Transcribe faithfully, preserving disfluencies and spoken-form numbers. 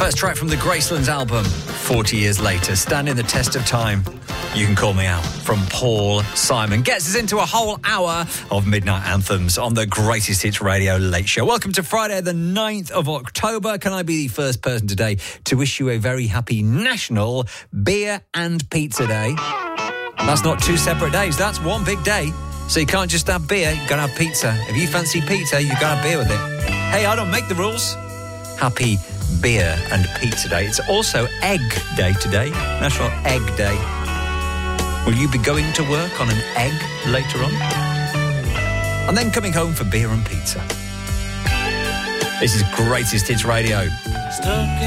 First track from the Gracelands album, forty years later, standing the test of time. You Can Call Me Out from Paul Simon. Gets us into a whole hour of Midnight Anthems on the Greatest Hits Radio Late Show. Welcome to Friday the ninth of October. Can I be the first person today to wish you a very happy National Beer and Pizza Day? That's not two separate days, that's one big day. So you can't just have beer, you've got to have pizza. If you fancy pizza, you've got to have beer with it. Hey, I don't make the rules. Happy Beer and Pizza Day. It's also Egg Day today, National Egg Day. Will you be going to work on an egg later on? And then coming home for beer and pizza. This is Greatest Hits Radio. Stuck